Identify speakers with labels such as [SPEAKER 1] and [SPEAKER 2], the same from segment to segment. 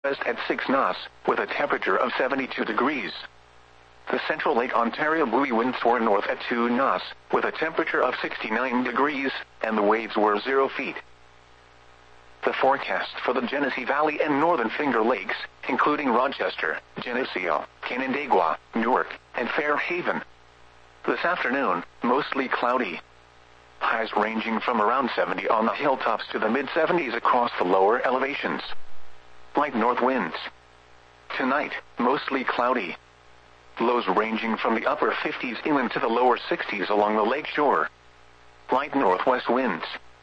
[SPEAKER 1] west at 6 knots, with a temperature of 72 degrees. The central Lake Ontario buoy winds were north at 2 knots, with a temperature of 69 degrees, and the waves were 0 feet. The forecast for the Genesee Valley and Northern Finger Lakes, including Rochester, Geneseo, Canandaigua, Newark, and Fairhaven. This afternoon, mostly cloudy. Highs ranging from around 70 on the hilltops to the mid-70s across the lower elevations. Light north winds. Tonight, mostly cloudy. Lows ranging from the upper 50s inland to the lower 60s along the lake shore. Light northwest winds.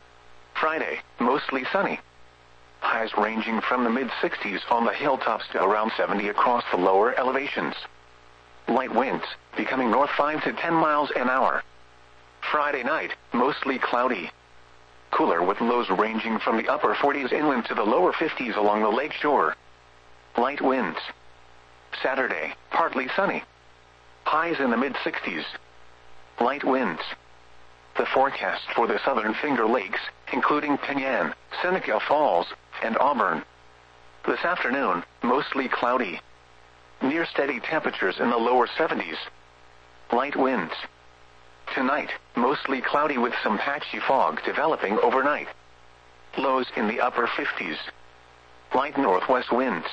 [SPEAKER 1] Friday, mostly sunny. Highs ranging from the mid-60s on the hilltops to around 70 across the lower elevations. Light winds, becoming north 5 to 10 miles an hour. Friday night, mostly cloudy. Cooler with lows ranging from the upper 40s inland to the lower 50s along the lake shore. Light winds. Saturday, partly sunny. Highs in the mid-60s. Light winds. The forecast for the Southern Finger Lakes, including Penyan, Seneca Falls, and Auburn. This afternoon, mostly cloudy. Near steady temperatures in the lower 70s. Light winds. Tonight, mostly cloudy with some patchy fog developing overnight. Lows in the upper 50s. Light northwest winds.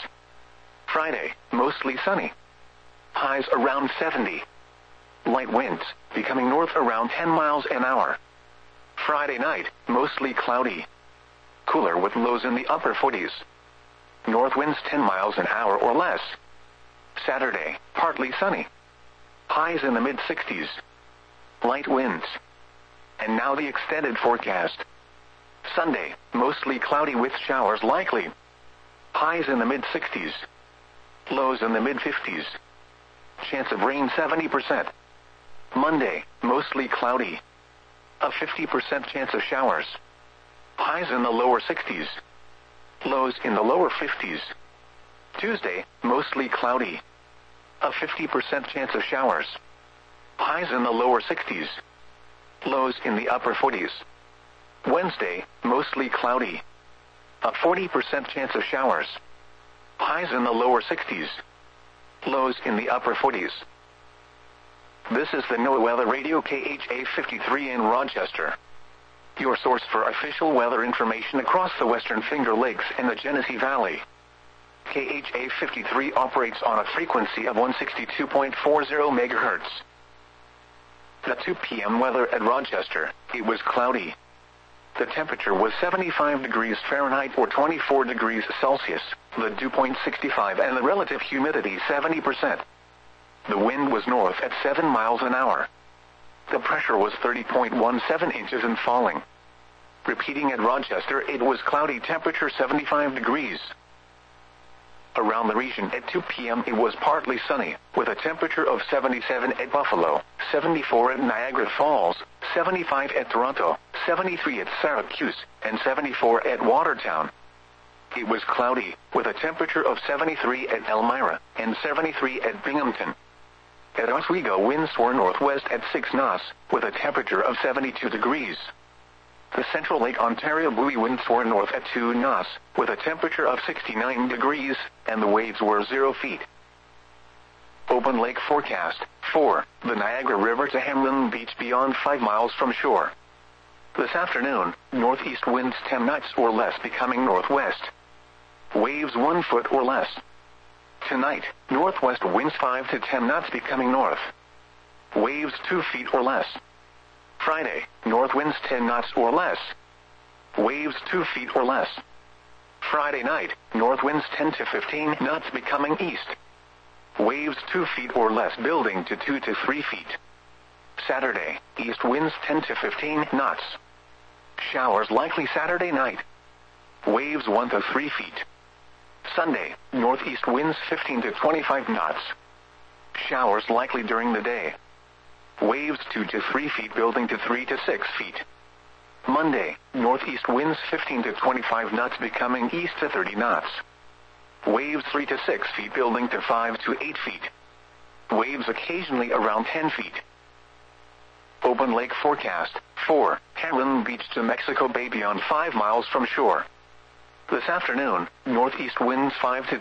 [SPEAKER 1] Friday, mostly sunny. Highs around 70. Light winds, becoming north around 10 miles an hour. Friday night, mostly cloudy. Cooler with lows in the upper 40s. North winds 10 miles an hour or less. Saturday, partly sunny. Highs in the mid-60s. Light winds. And now the extended forecast. Sunday, mostly cloudy with showers likely. Highs in the mid-60s. Lows in the mid-50s. Chance of rain 70%. Monday, mostly cloudy. A 50% chance of showers. Highs in the lower 60s. Lows in the lower 50s. Tuesday, mostly cloudy. A 50% chance of showers. Highs in the lower 60s. Lows in the upper 40s. Wednesday, mostly cloudy. A 40% chance of showers. Highs in the lower 60s. Lows in the upper 40s. This is the NOAA Weather Radio KHA 53 in Rochester. Your source for official weather information across the Western Finger Lakes and the Genesee Valley. KHA 53 operates on a frequency of 162.40 MHz. At 2 p.m. weather at Rochester, it was cloudy. The temperature was 75 degrees Fahrenheit or 24 degrees Celsius, the dew point 65 and the relative humidity 70%. The wind was north at 7 miles an hour. The pressure was 30.17 inches and falling. Repeating at Rochester, it was cloudy, temperature 75 degrees. Around the region at 2 p.m. it was partly sunny, with a temperature of 77 at Buffalo, 74 at Niagara Falls, 75 at Toronto, 73 at Syracuse, and 74 at Watertown. It was cloudy, with a temperature of 73 at Elmira, and 73 at Binghamton. At Oswego, winds were northwest at 6 knots, with a temperature of 72 degrees. The central Lake Ontario buoy winds were north at 2 knots, with a temperature of 69 degrees, and the waves were 0 feet. Open lake forecast. 4. The Niagara River to Hamlin Beach beyond 5 miles from shore. This afternoon, northeast winds 10 knots or less becoming northwest. Waves 1 foot or less. Tonight, northwest winds 5 to 10 knots becoming north. Waves 2 feet or less. Friday, north winds 10 knots or less. Waves 2 feet or less. Friday night, north winds 10 to 15 knots becoming east. Waves 2 feet or less building to 2 to 3 feet. Saturday, east winds 10 to 15 knots. Showers likely Saturday night. Waves 1 to 3 feet. Sunday, northeast winds 15 to 25 knots. Showers likely during the day. Waves 2 to 3 feet building to 3 to 6 feet. Monday, northeast winds 15 to 25 knots becoming east to 30 knots. Waves 3 to 6 feet building to 5 to 8 feet. Waves occasionally around 10 feet. Open lake forecast. 4. Hamlin Beach to Mexico Bay beyond 5 miles from shore. This afternoon, northeast winds 5 to